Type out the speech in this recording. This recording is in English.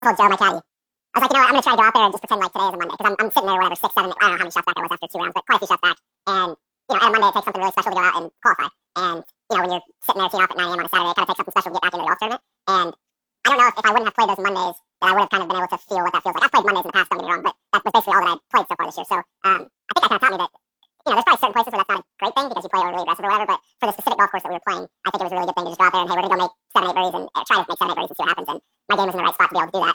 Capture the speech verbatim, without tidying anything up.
told Joe, my caddy, I was like, you know what, I'm going to try to go out there and just pretend like today is a Monday. Because I'm, I'm sitting there, whatever, six, seven, I don't know how many shots back I was after two rounds, but quite a few shots back. And, you know, on a Monday, it takes something really special to go out and qualify. And, you know, when you're sitting there teeing off at nine a.m. on a Saturday, it kind of takes something special to get back into the golf tournament. And I don't know if, if I wouldn't have played those Mondays, that I would have kind of been able to feel what that feels like. I've played Mondays in the past, don't get me wrong, but that was basically all that I'd played so far this year. So um, I think that kind of taught me that, you know, there's probably certain places where that's not a great thing because you play really aggressive or whatever, but for the specific golf course that we were playing, I think it was a really good thing to just go out there and, hey, we're going to go make seven, eight birdies and